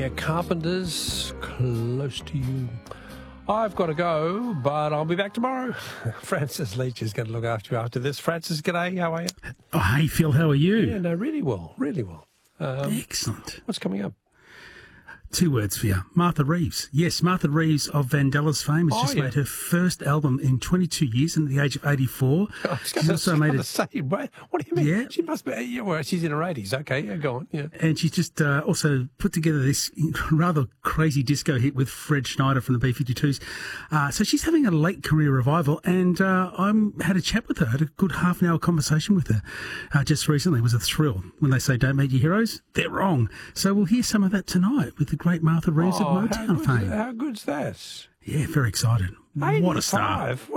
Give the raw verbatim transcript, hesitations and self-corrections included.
the Carpenters, Close to You. I've got to go, but I'll be back tomorrow. Francis Leach is going to look after you after this. Francis, g'day, how are you? Oh, hey, Phil, how are you? Yeah, no, really well, really well. Um, Excellent. What's coming up? Two words for you. Martha Reeves. Yes, Martha Reeves of Vandellas fame has Oh, just yeah. made her first album in twenty-two years and at the age of eighty-four. I was She's also made going to it, say, what what do you mean? Yeah. She must be, yeah, well, she's in her eighties. Okay, yeah, go on. Yeah. and she's just uh, also put together this rather crazy disco hit with Fred Schneider from the B fifty-twos. Uh, so she's having a late career revival, and uh, I had a chat with her, had a good half an hour conversation with her uh, just recently. It was a thrill. When they say don't meet your heroes, they're wrong. So we'll hear some of that tonight with the great Martha Reeves of Oh, how Motown good's, fame. how good's that? Yeah, very excited. What a star. eighty-five?